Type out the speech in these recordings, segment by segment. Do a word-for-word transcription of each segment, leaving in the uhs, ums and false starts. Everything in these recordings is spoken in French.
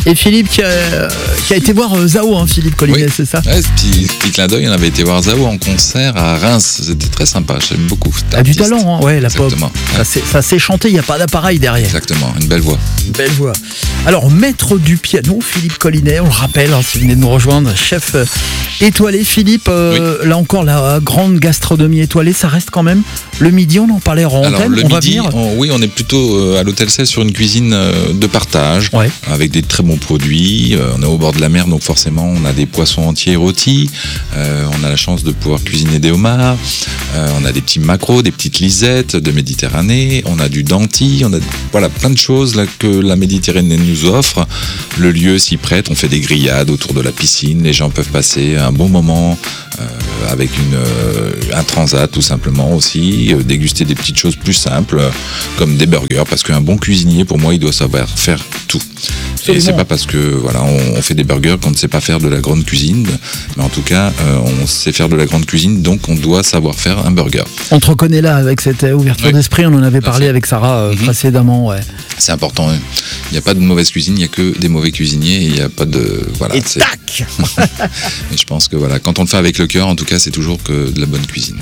Et Philippe qui a, qui a été voir euh, Zao, hein, Philippe Collinet, Oui. c'est ça? Ouais, petit, petit clin d'œil, on avait été voir Zao en concert à Reims. C'était très sympa, j'aime beaucoup. Ah, du talent, hein. Ouais, la pop. Exactement. Ça s'est, ça s'est chanté, il n'y a pas d'appareil derrière. Exactement, une belle voix. Belle voix. Alors, maître du piano, Philippe Collinet, on le rappelle, hein, si vous venez de nous rejoindre, chef euh, étoilé. Philippe, euh, oui. Là encore, la grande gastronomie étoilée, ça reste quand même le midi, on en parlait en Alors, antenne, le on midi, va venir. on, oui, on est plutôt euh, à l'Hôtel Celle sur une cuisine euh, de partage, Ouais. avec des très bons produits. Euh, on est au bord de la mer, donc forcément, on a des poissons entiers rôtis. Euh, on a la chance de pouvoir cuisiner des homards. Euh, on a des petits maquereaux, des petites lisettes de Méditerranée. On a du danti. On a voilà, plein de choses là, que la Méditerranée nous offre. Le lieu s'y prête. On fait des grillades autour de la piscine. Les gens peuvent passer un bon moment euh, avec une, euh, un transat tout simplement aussi. Euh, déguster des petites choses plus simples euh, comme des burgers. Parce qu'un bon cuisinier, pour moi, il doit savoir faire tout. Et c'est pas parce que voilà, on, on fait des burgers qu'on ne sait pas faire de la grande cuisine, mais en tout cas, euh, on sait faire de la grande cuisine, donc on doit savoir faire un burger. On te reconnaît là avec cette ouverture Oui. d'esprit, on en avait Tout à parlé fait. avec Sarah euh, Mhm. précédemment. Ouais. C'est important. Hein. Il n'y a pas de mauvaise cuisine, il n'y a que des mauvais cuisiniers. Et il n'y a pas de voilà. Et c'est- tac. Mais je pense que voilà, quand on le fait avec le cœur, en tout cas, c'est toujours que de la bonne cuisine.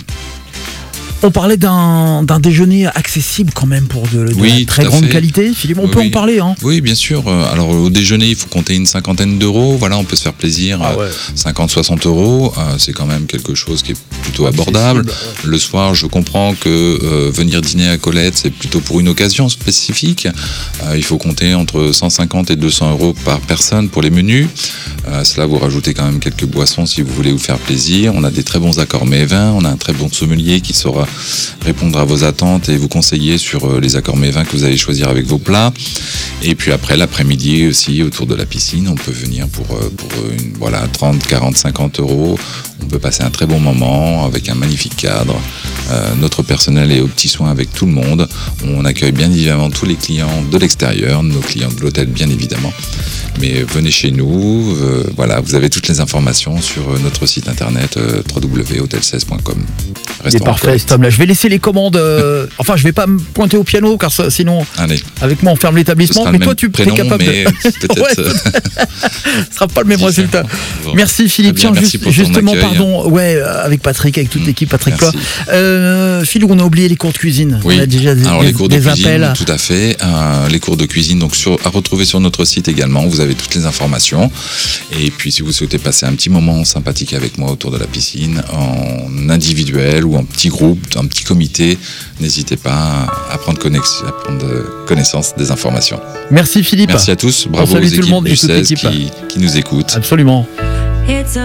On parlait d'un, d'un déjeuner accessible quand même pour de, de Oui, la très tout à grande fait. qualité. Philippe, on Oui, peut oui. en parler, hein. Oui, bien sûr. Euh, Alors au déjeuner, il faut compter une cinquantaine d'euros. Voilà, on peut se faire plaisir. Ah ouais. euh, cinquante soixante euros, euh, c'est quand même quelque chose qui est plutôt abordable. Accessible, Le soir, je comprends que euh, venir dîner à Colette, c'est plutôt pour une occasion spécifique. Euh, il faut compter entre cent cinquante et deux cents euros par personne pour les menus. Euh, cela, vous rajoutez quand même quelques boissons si vous voulez vous faire plaisir. On a des très bons accords mets et vins. On a un très bon sommelier qui saura répondre à vos attentes et vous conseiller sur euh, les accords mets et vins que vous allez choisir avec vos plats. Et puis après, l'après-midi aussi, autour de la piscine, on peut venir pour, euh, pour une, voilà, trente, quarante, cinquante euros. On peut passer un très bon moment avec un magnifique cadre. Euh, notre personnel est aux petits soins avec tout le monde. On accueille bien évidemment tous les clients de l'extérieur, nos clients de l'hôtel bien évidemment. Mais venez chez nous, euh, voilà, vous avez toutes les informations sur euh, notre site internet euh, w w w point hôtel seize point com. C'est parfait, cet homme-là. Je vais laisser les commandes. euh, Enfin, je vais pas me pointer au piano, car ça- sinon, Allez, avec moi, on ferme ce l'établissement. sera Mais le toi, même tu es prénom, capable mais de. peut-être. Ouais, euh, Ce sera pas le même différent. résultat. Bon. Merci Philippe. Très bien, Tiens, merci juste- pour ton justement, accueil. pardon, ouais, euh, avec Patrick, avec toute Mmh, l'équipe, Patrick Cloy. merci. Euh, Philippe, on a oublié les cours de cuisine. Oui. On a déjà des, Alors des- les cours de des cuisine, appels. tout à fait. Euh, les cours de cuisine, donc sur, à retrouver sur notre site également. Vous avez toutes les informations. Et puis, si vous souhaitez passer un petit moment sympathique avec moi autour de la piscine, en individuel ou en petit groupe, un petit comité, n'hésitez pas à prendre, connex- à prendre connaissance des informations. Merci Philippe. Merci à tous. Bravo aux salue tout le équipes monde et du toute seize l'équipe. qui, qui nous écoutent. Absolument. It's a